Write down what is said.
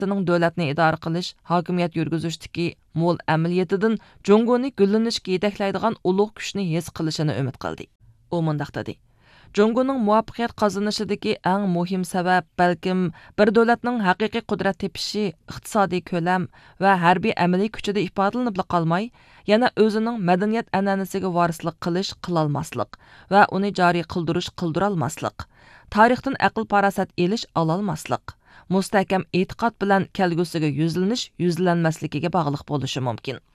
davlatni idora qilish, hokimiyat yurgizishdagi mo'l amaliyatidan Jongoni gullanishga yetaklaydigan ulug' kuchni his qilishini umid qildi. U mundaq dedi: Jongoning muvaffaqiyat qozonishidagi eng muhim sabab balkim bir davlatning haqiqiy qudrat tepishi, iqtisodiy ko'lam va harbiy amaliy kuchida ifodalanib qolmay, yana o'zining madaniyat an'anasiga varislik qilish qilolmaslik va uni joriy qildirish qildirolmaslik, tarixdan aql farosat elish ololmaslik, mustahkam e'tiqod bilan kelgusiga yuzlanish yuzlanmasligiga bog'liq bo'lishi mumkin.